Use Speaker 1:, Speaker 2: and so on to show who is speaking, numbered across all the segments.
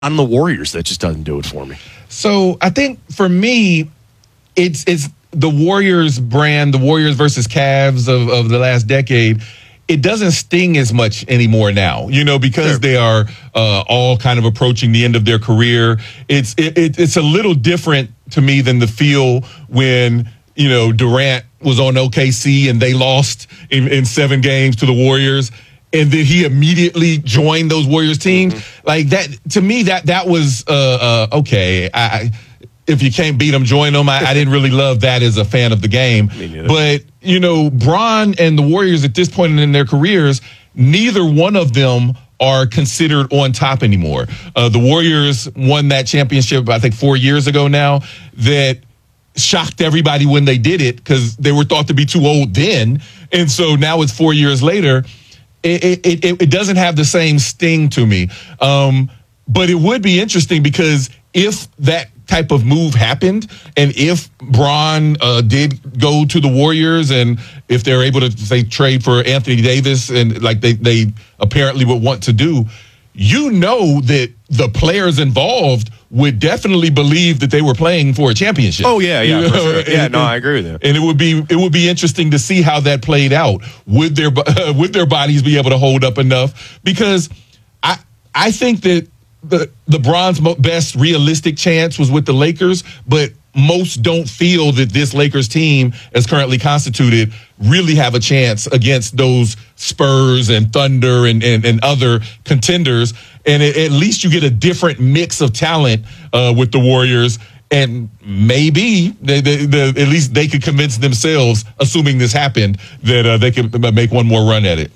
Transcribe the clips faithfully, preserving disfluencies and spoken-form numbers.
Speaker 1: on the Warriors that just doesn't do it for me.
Speaker 2: So I think for me, it's it's the Warriors brand, the Warriors versus Cavs of, of the last decade. It doesn't sting as much anymore now, you know, because sure. they are uh, all kind of approaching the end of their career. It's it, it, it's a little different to me than the feel when, you know, Durant was on O K C and they lost in, in seven games to the Warriors. And then he immediately joined those Warriors teams. Mm-hmm. Like that, to me, that that was uh, uh, okay. I, if you can't beat them, join them. I, I didn't really love that as a fan of the game. But, you know, Bron and the Warriors at this point in their careers, neither one of them are considered on top anymore. Uh, the Warriors won that championship, I think, four years ago now, that shocked everybody when they did it because they were thought to be too old then. And so now it's four years later. It, it, it, it doesn't have the same sting to me. Um, but it would be interesting because if that type of move happened and if Bron uh, did go to the Warriors and if they're able to, say, trade for Anthony Davis and like they, they apparently would want to do, you know that the players involved would definitely believe that they were playing for a championship.
Speaker 1: Oh yeah, yeah,
Speaker 2: you know?
Speaker 1: for sure. Yeah,
Speaker 2: and,
Speaker 1: no, I agree with you.
Speaker 2: And it would be it would be interesting to see how that played out. Would their uh, would their bodies be able to hold up enough? Because I I think that the the Bron's best realistic chance was with the Lakers, but most don't feel that this Lakers team, as currently constituted, really have a chance against those Spurs and Thunder and, and, and other contenders. And it, at least you get a different mix of talent uh, with the Warriors. And maybe they, they, they, at least they could convince themselves, assuming this happened, that uh, they could make one more run at it.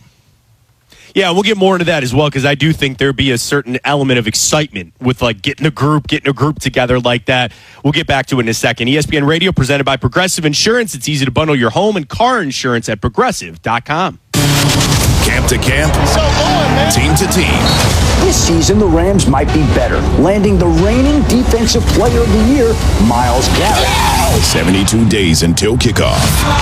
Speaker 1: Yeah, we'll get more into that as well because I do think there'd be a certain element of excitement with like getting a group, getting a group together like that. We'll get back to it in a second. E S P N Radio presented by Progressive Insurance. It's easy to bundle your home and car insurance at progressive dot com.
Speaker 3: Camp to camp, so on, team to team.
Speaker 4: This season, the Rams might be better, landing the reigning Defensive Player of the Year, Myles Garrett.
Speaker 3: seventy-two days until kickoff.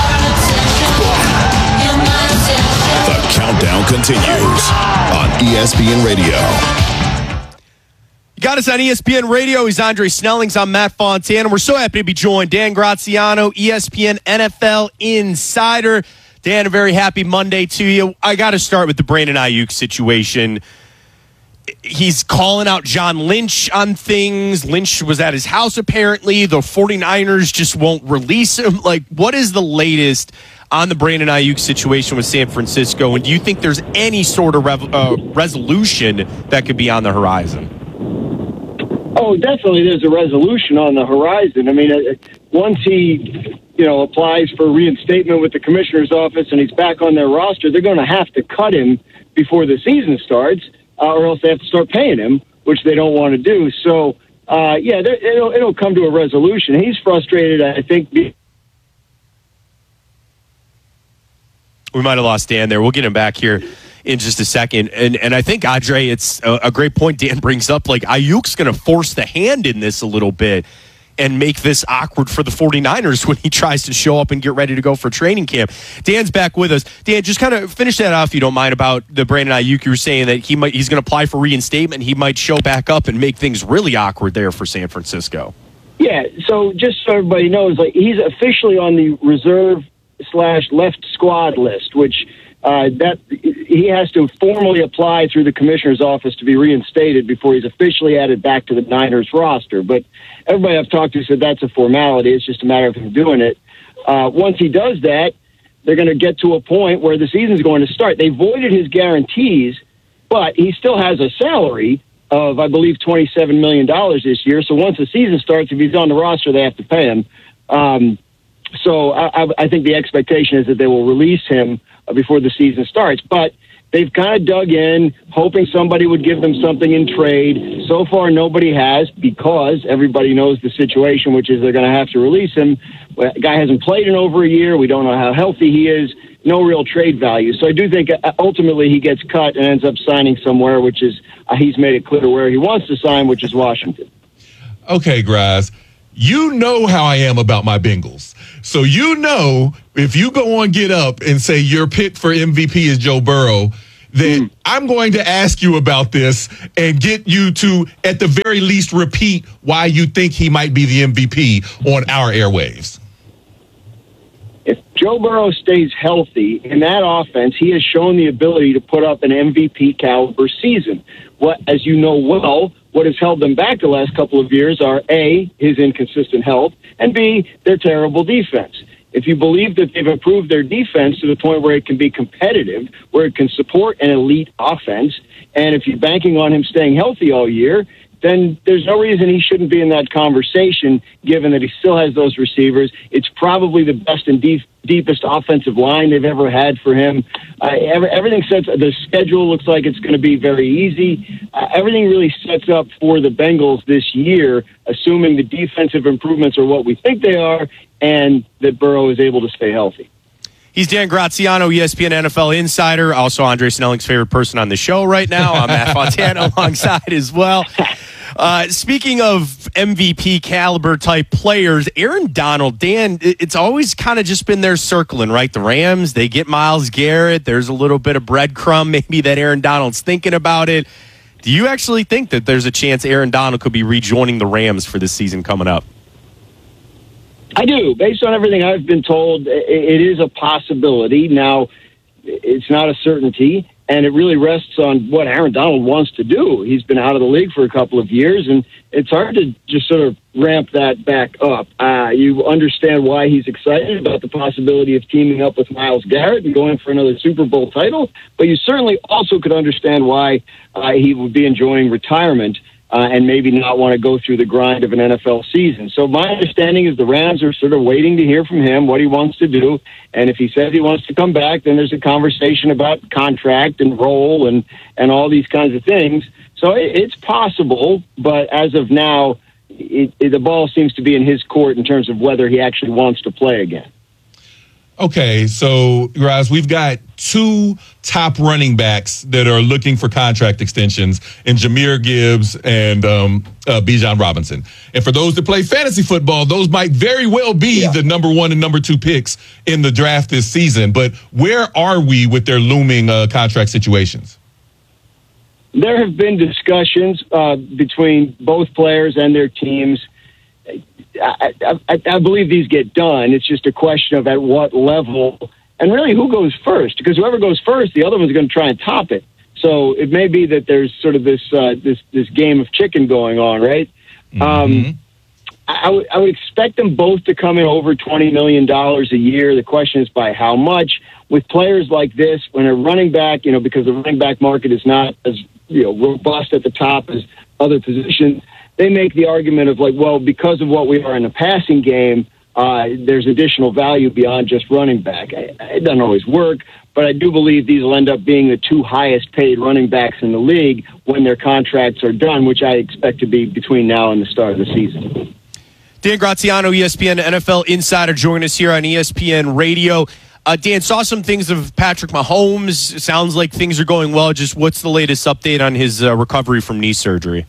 Speaker 3: The countdown continues on E S P N Radio.
Speaker 1: You got us on E S P N Radio. He's Andre Snellings. I'm Matt Fontana. We're so happy to be joined. Dan Graziano, E S P N N F L Insider. Dan, a very happy Monday to you. I got to start with the Brandon Ayuk situation. He's calling out John Lynch on things. Lynch was at his house, apparently. The 49ers just won't release him. Like, what is the latest on the Brandon Ayuk situation with San Francisco? And do you think there's any sort of rev- uh, resolution that could be on the horizon?
Speaker 5: Oh, definitely there's a resolution on the horizon. I mean, once he, you know, applies for reinstatement with the commissioner's office and he's back on their roster, they're going to have to cut him before the season starts, uh, or else they have to start paying him, which they don't want to do. So, uh, yeah, it'll, it'll come to a resolution. He's frustrated, I think.
Speaker 1: We might have lost Dan there. We'll get him back here in just a second. And and I think, Andre, it's a, a great point Dan brings up. Like, Ayuk's going to force the hand in this a little bit and make this awkward for the 49ers when he tries to show up and get ready to go for training camp. Dan's back with us. Dan, just kind of finish that off, if you don't mind, about the Brandon Ayuk. You were saying that he might he's going to apply for reinstatement. He might show back up and make things really awkward there for San Francisco.
Speaker 5: Yeah, so just so everybody knows, like he's officially on the reserve slash left squad list, which uh, that he has to formally apply through the commissioner's office to be reinstated before he's officially added back to the Niners roster. But everybody I've talked to said that's a formality. It's just a matter of him doing it. Uh, once he does that, they're going to get to a point where the season's going to start. They voided his guarantees, but he still has a salary of, I believe, twenty-seven million dollars this year. So once the season starts, if he's on the roster, they have to pay him. Um, so I, I think the expectation is that they will release him before the season starts. But they've kind of dug in, hoping somebody would give them something in trade. So far, nobody has, because everybody knows the situation, which is they're going to have to release him. The guy hasn't played in over a year. We don't know how healthy he is. No real trade value. So I do think ultimately he gets cut and ends up signing somewhere, which is uh, he's made it clear where he wants to sign, which is Washington.
Speaker 2: Okay, Graz, you know how I am about my Bengals. So you know if you go on Get Up and say your pick for M V P is Joe Burrow, that
Speaker 5: Mm.
Speaker 2: I'm going to ask you about this and get you to, at the very least, repeat why you think he might be the M V P on our airwaves.
Speaker 5: If Joe Burrow stays healthy in that offense, he has shown the ability to put up an M V P caliber season. What, as you know well, what has held them back the last couple of years are A, his inconsistent health, and B, their terrible defense. If you believe that they've improved their defense to the point where it can be competitive, where it can support an elite offense, and if you're banking on him staying healthy all year, then there's no reason he shouldn't be in that conversation, given that he still has those receivers. It's probably the best and deep, deepest offensive line they've ever had for him. Uh, every, everything sets, the schedule looks like it's going to be very easy. Uh, everything really sets up for the Bengals this year, assuming the defensive improvements are what we think they are, and that Burrow is able to stay healthy.
Speaker 1: He's Dan Graziano, E S P N N F L insider, also Andre Snelling's favorite person on the show right now. I'm Matt Fontana alongside as well. Uh, speaking of M V P caliber type players, Aaron Donald, Dan, it's always kind of just been there circling, right? The Rams, they get Myles Garrett. There's a little bit of breadcrumb maybe that Aaron Donald's thinking about it. Do you actually think that there's a chance Aaron Donald could be rejoining the Rams for this season coming up?
Speaker 5: I do. Based on everything I've been told, it is a possibility. Now, it's not a certainty, and it really rests on what Aaron Donald wants to do. He's been out of the league for a couple of years, and it's hard to just sort of ramp that back up. Uh, you understand why he's excited about the possibility of teaming up with Myles Garrett and going for another Super Bowl title, but you certainly also could understand why uh, he would be enjoying retirement. Uh, and maybe not want to go through the grind of an N F L season. So my understanding is the Rams are sort of waiting to hear from him what he wants to do. And if he says he wants to come back, then there's a conversation about contract and role and, and all these kinds of things. So it, it's possible, but as of now, it, it, the ball seems to be in his court in terms of whether he actually wants to play again.
Speaker 2: Okay, so, guys, we've got two top running backs that are looking for contract extensions in Jahmyr Gibbs and um, uh, Bijan Robinson. And for those that play fantasy football, those might very well be yeah. the number one and number two picks in the draft this season. But where are we with their looming uh, contract situations?
Speaker 5: There have been discussions uh, between both players and their teams. I, I, I believe these get done. It's just a question of at what level and really who goes first, because whoever goes first, the other one's going to try and top it. So it may be that there's sort of this uh, this this game of chicken going on, right? Mm-hmm. Um, I, w- I would expect them both to come in over twenty million dollars a year. The question is by how much. With players like this, when a running back, you know, because the running back market is not as you know robust at the top as other positions, they make the argument of like, well, because of what we are in the passing game, uh, there's additional value beyond just running back. It doesn't always work, but I do believe these will end up being the two highest paid running backs in the league when their contracts are done, which I expect to be between now and the start of the season.
Speaker 1: Dan Graziano, E S P N N F L insider, joining us here on E S P N Radio. Uh, Dan, saw some things of Patrick Mahomes. Sounds like things are going well. Just what's the latest update on his uh, recovery from knee surgery?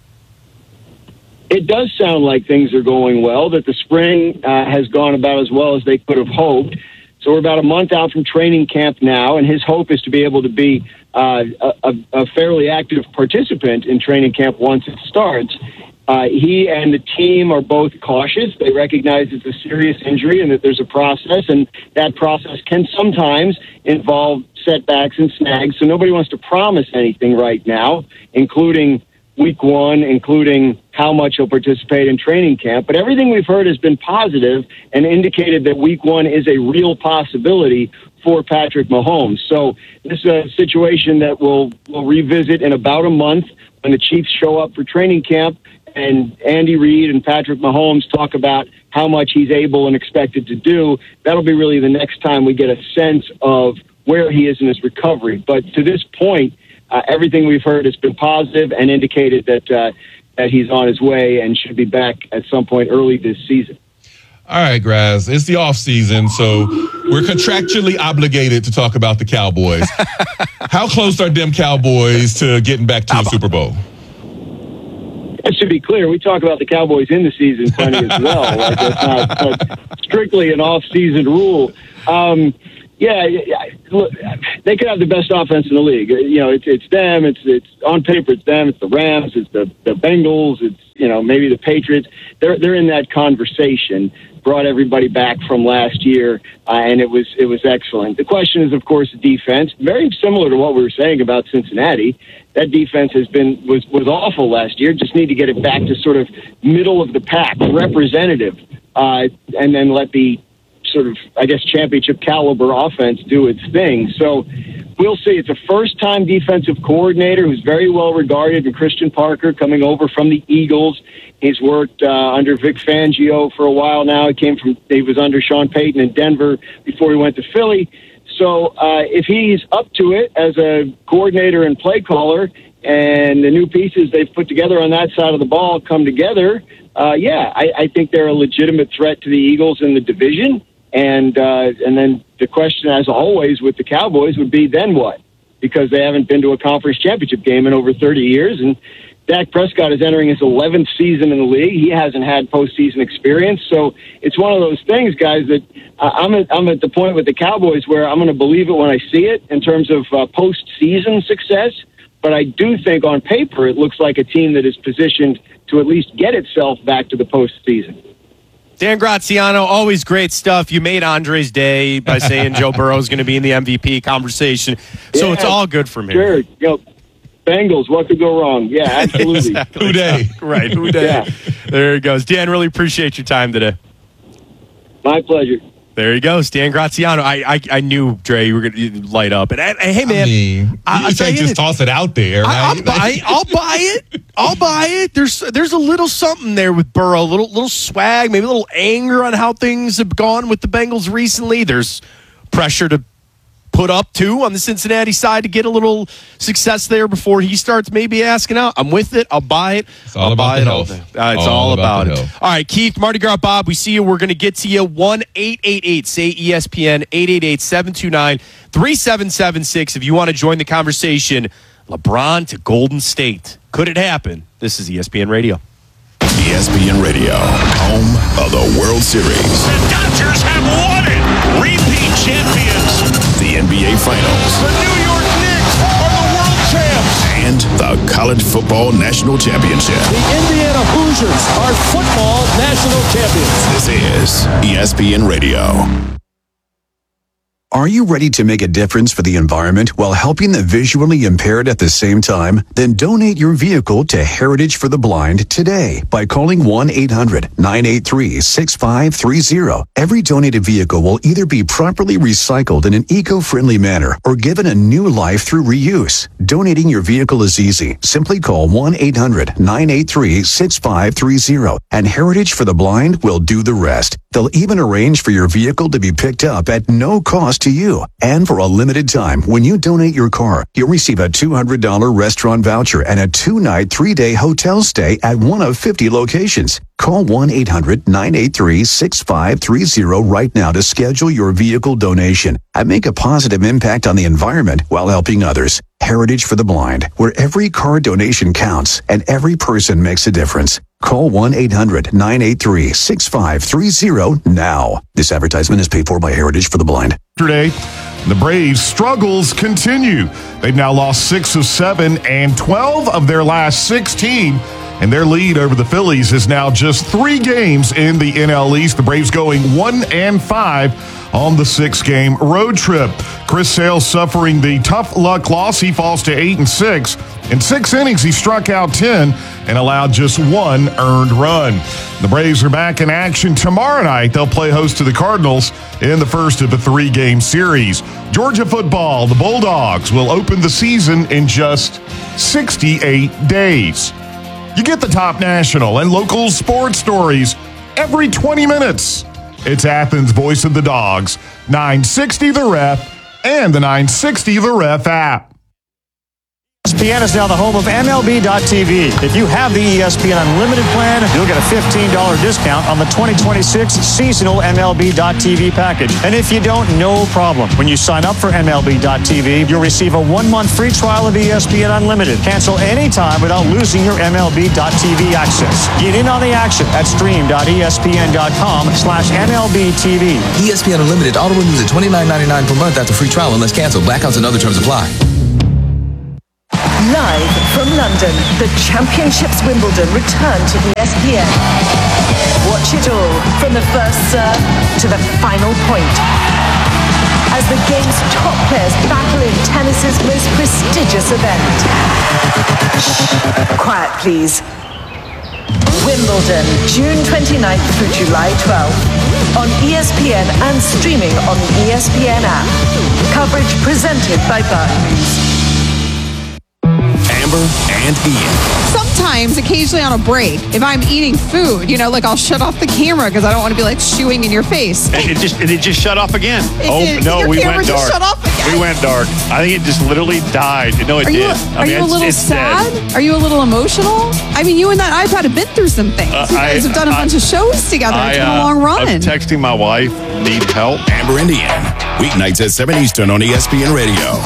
Speaker 5: It does sound like things are going well, that the spring uh, has gone about as well as they could have hoped. So we're about a month out from training camp now, and his hope is to be able to be uh, a, a fairly active participant in training camp once it starts. Uh, he and the team are both cautious. They recognize it's a serious injury and that there's a process, and that process can sometimes involve setbacks and snags. So nobody wants to promise anything right now, including week one, including how much he'll participate in training camp. But everything we've heard has been positive and indicated that week one is a real possibility for Patrick Mahomes. So this is a situation that we'll, we'll revisit in about a month when the Chiefs show up for training camp and Andy Reid and Patrick Mahomes talk about how much he's able and expected to do. That'll be really the next time we get a sense of where he is in his recovery. But to this point, uh, everything we've heard has been positive and indicated that uh, that he's on his way and should be back at some point early this season.
Speaker 2: All right, Graz, it's the off season, so we're contractually obligated to talk about the Cowboys. How close are them Cowboys to getting back to the Super Bowl?
Speaker 5: That should be clear. We talk about the Cowboys in the season plenty as well. Like, that's not, not strictly an off-season rule. Um, Yeah, yeah, look, they could have the best offense in the league. You know, it's it's them. It's it's on paper, it's them. It's the Rams. It's the the Bengals. It's you know maybe the Patriots. They're they're in that conversation. Brought everybody back from last year, uh, and it was it was excellent. The question is, of course, defense. Very similar to what we were saying about Cincinnati. That defense has been was was awful last year. Just need to get it back to sort of middle of the pack, representative, uh, and then let the sort of, I guess, championship caliber offense do its thing. So we'll see. It's a first-time defensive coordinator who's very well regarded, and Christian Parker coming over from the Eagles. He's worked uh, under Vic Fangio for a while now. He came from, he was under Sean Payton in Denver before he went to Philly. So uh, if he's up to it as a coordinator and play caller, and the new pieces they've put together on that side of the ball come together, uh, yeah, I, I think they're a legitimate threat to the Eagles in the division. And uh, and then the question, as always, with the Cowboys would be, then what? Because they haven't been to a conference championship game in over thirty years. And Dak Prescott is entering his eleventh season in the league. He hasn't had postseason experience. So it's one of those things, guys, that uh, I'm, at, I'm at the point with the Cowboys where I'm going to believe it when I see it in terms of uh, postseason success. But I do think on paper it looks like a team that is positioned to at least get itself back to the postseason.
Speaker 1: Dan Graziano, always great stuff. You made Andre's day by saying Joe Burrow is going to be in the M V P conversation. So
Speaker 5: yeah,
Speaker 1: it's all good for me.
Speaker 5: Sure. You know, Bengals, what could go wrong? Yeah, absolutely.
Speaker 1: Exactly.
Speaker 2: Who day?
Speaker 1: Right, who day?
Speaker 5: Yeah.
Speaker 1: There he goes. Dan, really appreciate your time today.
Speaker 5: My pleasure.
Speaker 1: There he goes, Dan Graziano. I I, I knew, Dre, you were going to light up. And, and hey, man.
Speaker 2: I mean,
Speaker 1: I,
Speaker 2: you
Speaker 1: I'll
Speaker 2: can't just toss it out there.
Speaker 1: I, I'll,
Speaker 2: right?
Speaker 1: buy, I'll buy it. I'll buy it. There's there's a little something there with Burrow, a little little swag, maybe a little anger on how things have gone with the Bengals recently. There's pressure to put up too on the Cincinnati side to get a little success there before he starts maybe asking out. I'm with it. I'll buy it.
Speaker 2: It's all
Speaker 1: I'll
Speaker 2: about
Speaker 1: buy
Speaker 2: the
Speaker 1: it
Speaker 2: health.
Speaker 1: all day. Uh, it's
Speaker 2: All
Speaker 1: all,
Speaker 2: about
Speaker 1: about,
Speaker 2: the
Speaker 1: it.
Speaker 2: health.
Speaker 1: All right, Keith, Mardi Gras Bob, we see you. We're going to get to you. one eight eight eight say E S P N, eight eight eight, seven two nine, three seven seven six. If you want to join the conversation, LeBron to Golden State. Could it happen? This is E S P N Radio.
Speaker 3: E S P N Radio, home of the World Series.
Speaker 6: The Dodgers have won it. Repeat champions.
Speaker 3: The N B A Finals.
Speaker 6: The New York Knicks are the world champs.
Speaker 3: And the College Football National Championship.
Speaker 7: The Indiana Hoosiers are football national champions.
Speaker 3: This is E S P N Radio.
Speaker 8: Are you ready to make a difference for the environment while helping the visually impaired at the same time? Then donate your vehicle to Heritage for the Blind today by calling one eight hundred nine eight three six five three zero. Every donated vehicle will either be properly recycled in an eco-friendly manner or given a new life through reuse. Donating your vehicle is easy. Simply call one eight hundred nine eight three six five three zero and Heritage for the Blind will do the rest. They'll even arrange for your vehicle to be picked up at no cost to you. And for a limited time, when you donate your car, you'll receive a two hundred dollars restaurant voucher and a two-night, three-day hotel stay at one of fifty locations. Call one eight hundred nine eight three six five three zero right now to schedule your vehicle donation and make a positive impact on the environment while helping others. Heritage for the Blind, where every car donation counts and every person makes a difference. Call one eight hundred nine eight three six five three zero now. This advertisement is paid for by Heritage for the Blind.
Speaker 9: Yesterday, the Braves' struggles continue. They've now lost six of seven and twelve of their last sixteen. And their lead over the Phillies is now just three games in the N L East. The Braves going one and five on the six-game road trip. Chris Sale suffering the tough luck loss. He falls to eight and six. In six innings, he struck out ten and allowed just one earned run. The Braves are back in action tomorrow night. They'll play host to the Cardinals in the first of a three-game series. Georgia football, the Bulldogs, will open the season in just sixty-eight days. You get the top national and local sports stories every twenty minutes. It's Athens' Voice of the Dogs, nine sixty The Ref, and the nine sixty The Ref app.
Speaker 10: E S P N is now the home of M L B dot T V. If you have the E S P N Unlimited plan, you'll get a fifteen dollars discount on the twenty twenty-six seasonal M L B dot T V package. And if you don't, no problem. When you sign up for M L B dot T V, you'll receive a one-month free trial of E S P N Unlimited. Cancel anytime without losing your M L B dot T V access. Get in on the action at stream dot E S P N dot com slash M L B T V.
Speaker 11: E S P N Unlimited auto renews at twenty-nine ninety-nine per month after free trial unless canceled. Blackouts and other terms apply.
Speaker 12: Live from London, the Championships Wimbledon return to E S P N. Watch it all from the first serve to the final point, as the game's top players battle in tennis's most prestigious event. Shh, quiet please. Wimbledon, June twenty-ninth through July twelfth, on E S P N and streaming on the E S P N app. Coverage presented by Barclays.
Speaker 3: Amber and Ian.
Speaker 13: Sometimes, occasionally on a break, if I'm eating food, you know, like I'll shut off the camera because I don't want to be like chewing in your face.
Speaker 6: And it just, and it just shut off again.
Speaker 13: It
Speaker 6: oh,
Speaker 13: did.
Speaker 6: no,
Speaker 13: Your
Speaker 6: we
Speaker 13: camera
Speaker 6: went
Speaker 13: just
Speaker 6: dark.
Speaker 13: shut off again.
Speaker 6: We went dark. I think it just literally died. No, it
Speaker 13: Are
Speaker 6: did.
Speaker 13: you,
Speaker 6: I
Speaker 13: are
Speaker 6: mean,
Speaker 13: you a
Speaker 6: it's-
Speaker 13: little
Speaker 6: it's
Speaker 13: sad?
Speaker 6: dead.
Speaker 13: Are you a little emotional? I mean, you and that iPad have been through some things.
Speaker 6: Uh,
Speaker 13: you guys
Speaker 6: I-
Speaker 13: have done a
Speaker 6: I-
Speaker 13: bunch of shows together. It's
Speaker 6: I,
Speaker 13: been a
Speaker 6: uh,
Speaker 13: long run.
Speaker 6: I'm texting my wife, need help.
Speaker 3: Amber and Ian. Weeknights at seven Eastern on E S P N Radio.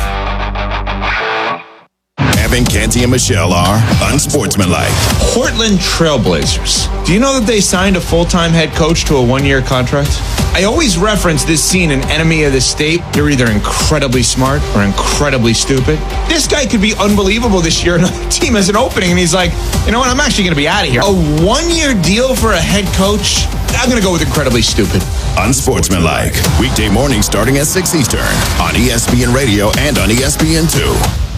Speaker 3: Evan, Canty, and Michelle are unsportsmanlike.
Speaker 14: Portland Trailblazers. Do you know that they signed a full-time head coach to a one-year contract? I always reference this scene in Enemy of the State. You're either incredibly smart or incredibly stupid. This guy could be unbelievable this year. Another team has an opening, and he's like, you know what, I'm actually going to be out of here. A one-year deal for a head coach? I'm going to go with incredibly stupid.
Speaker 3: Unsportsmanlike. Weekday mornings starting at six Eastern on E S P N Radio and on E S P N two.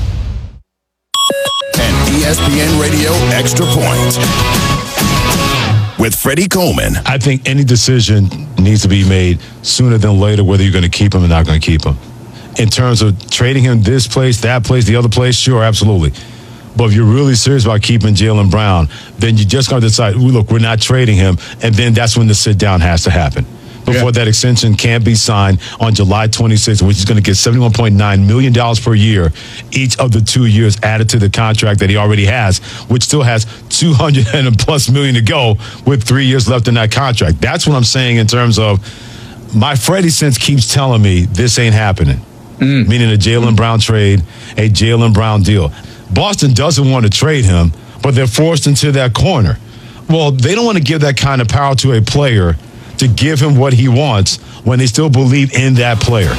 Speaker 3: And E S P N Radio Extra Point with Freddie Coleman.
Speaker 15: I think any decision needs to be made sooner than later, whether you're going to keep him or not going to keep him. In terms of trading him this place, that place, the other place, sure, absolutely. But if you're really serious about keeping Jaylen Brown, then you just got to decide, look, we're not trading him, and then that's when the sit-down has to happen. Before yeah. that extension can't be signed on July twenty-sixth, which is going to get seventy-one point nine million dollars per year, each of the two years added to the contract that he already has, which still has two hundred and plus million to go with three years left in that contract. That's what I'm saying in terms of my Freddie sense keeps telling me this ain't happening, mm. meaning a Jaylen Brown trade, a Jaylen Brown deal. Boston doesn't want to trade him, but they're forced into that corner. Well, they don't want to give that kind of power to a player to give him what he wants when they still believe in that player.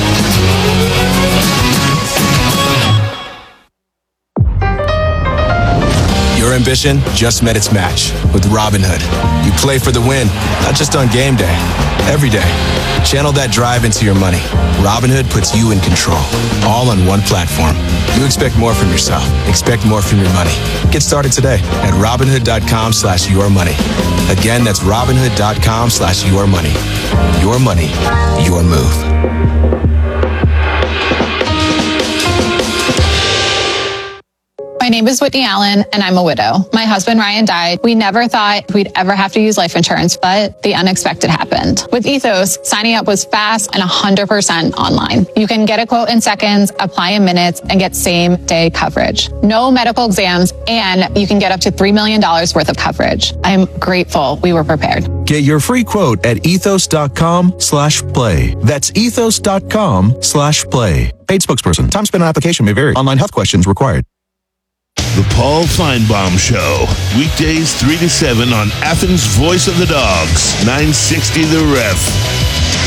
Speaker 11: Your ambition just met its match with Robinhood. You play for the win, not just on game day, every day. Channel that drive into your money. Robinhood puts you in control, all on one platform. You expect more from yourself. Expect more from your money. Get started today at Robinhood.com slash your money. Again, that's Robinhood.com slash your money. Your money, your move.
Speaker 16: My name is Whitney Allen, and I'm a widow. My husband, Ryan, died. We never thought we'd ever have to use life insurance, but the unexpected happened. With Ethos, signing up was fast and one hundred percent online. You can get a quote in seconds, apply in minutes, and get same-day coverage. No medical exams, and you can get up to three million dollars worth of coverage. I'm grateful we were prepared.
Speaker 17: Get your free quote at ethos.com slash play. That's ethos.com slash play. Paid spokesperson. Time spent on application may vary. Online health questions required.
Speaker 18: The Paul Feinbaum Show. Weekdays three to seven on Athens' Voice of the Dogs. nine sixty The Ref.